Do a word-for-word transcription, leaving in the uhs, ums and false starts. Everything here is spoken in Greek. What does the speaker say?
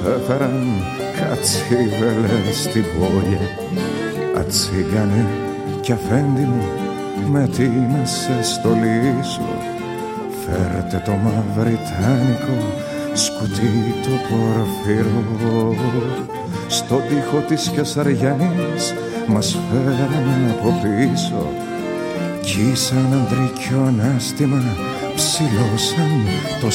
έφεραν κατσίβελες στην πόλη. Ατσίγανε κι αφέντη μου, με τι να σε στολίσω. Φέρτε το μαυριτάνικο σκουτί το πορφυρό. Στον τοίχο της Κεσαριανής μας φέρανε από πίσω. Κι σαν αντρικιό ανάστημα ψηλώσαν το